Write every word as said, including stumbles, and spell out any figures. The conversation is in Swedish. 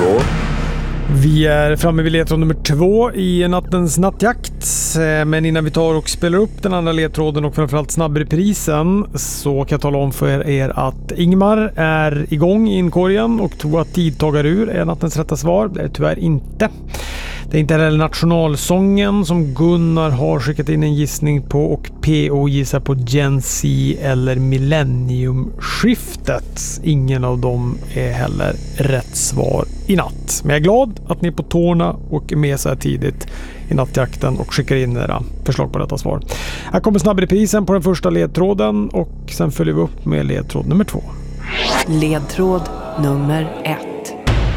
två. Vi är framme vid ledtråd nummer två i nattens nattjakt. Men innan vi tar och spelar upp den andra ledtråden och framförallt snabbreprisen så kan jag tala om för er att Ingmar är igång i inkorgen och tror att tidtagarur är nattens rätta svar. Det är tyvärr inte. Det är inte heller nationalsången som Gunnar har skickat in en gissning på och P O gissar på Gen Z eller millenniumskiftet. Ingen av dem är heller rätt svar i natt. Men jag är glad att ni är på tårna och är med så här tidigt i nattjakten och skickar in era förslag på detta svar. Här kommer snabbreprisen på den första ledtråden och sen följer vi upp med ledtråd nummer två. Ledtråd nummer ett.